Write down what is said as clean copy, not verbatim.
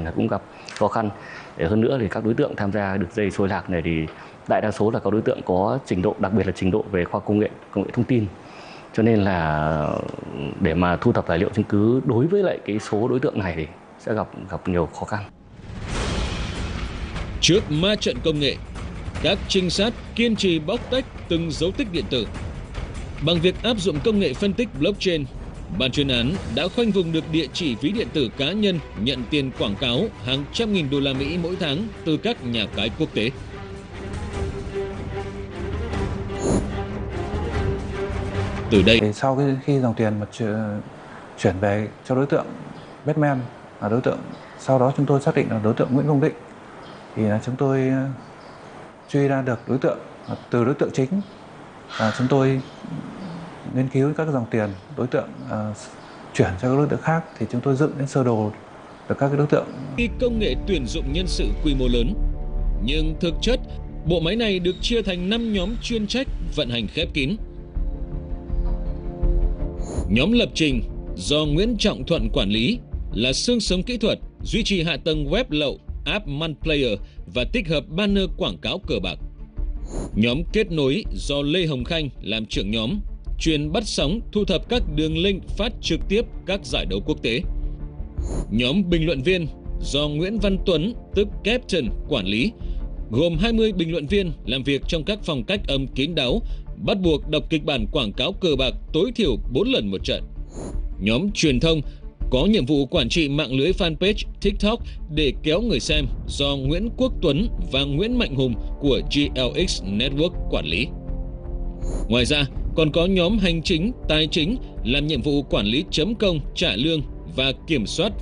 là cũng gặp khó khăn. Để hơn nữa thì các đối tượng tham gia đường dây xôi lạc này thì đại đa số là các đối tượng có trình độ, đặc biệt là trình độ về khoa công nghệ thông tin. Cho nên là để mà thu thập tài liệu chứng cứ đối với lại cái số đối tượng này thì sẽ gặp nhiều khó khăn. Trước ma trận công nghệ, các trinh sát kiên trì bóc tách từng dấu tích điện tử. Bằng việc áp dụng công nghệ phân tích blockchain, ban chuyên án đã khoanh vùng được địa chỉ ví điện tử cá nhân nhận tiền quảng cáo hàng trăm nghìn đô la Mỹ mỗi tháng từ các nhà cái quốc tế. Từ đây, sau khi dòng tiền mà chuyển về cho đối tượng Batman, là đối tượng sau đó chúng tôi xác định là đối tượng Nguyễn Công Định, thì là chúng tôi truy ra được đối tượng từ đối tượng chính, và chúng tôi nghiên cứu các dòng tiền đối tượng chuyển cho các đối tượng khác, thì chúng tôi dựng đến sơ đồ được các đối tượng. Khi công nghệ tuyển dụng nhân sự quy mô lớn, nhưng thực chất bộ máy này được chia thành 5 nhóm chuyên trách vận hành khép kín. Nhóm lập trình do Nguyễn Trọng Thuận quản lý là xương sống kỹ thuật, duy trì hạ tầng web lậu, app Manplayer và tích hợp banner quảng cáo cờ bạc. Nhóm kết nối do Lê Hồng Khanh làm trưởng nhóm, chuyên bắt sóng thu thập các đường link phát trực tiếp các giải đấu quốc tế. Nhóm bình luận viên do Nguyễn Văn Tuấn, tức Captain, quản lý, gồm 20 bình luận viên làm việc trong các phòng cách âm kín đáo, bắt buộc đọc kịch bản quảng cáo cờ bạc tối thiểu 4 lần một trận. Nhóm truyền thông có nhiệm vụ quản trị mạng lưới fanpage TikTok để kéo người xem do Nguyễn Quốc Tuấn và Nguyễn Mạnh Hùng của GLX Network quản lý. Ngoài ra, còn có nhóm hành chính, tài chính làm nhiệm vụ quản lý chấm công, trả lương và kiểm soát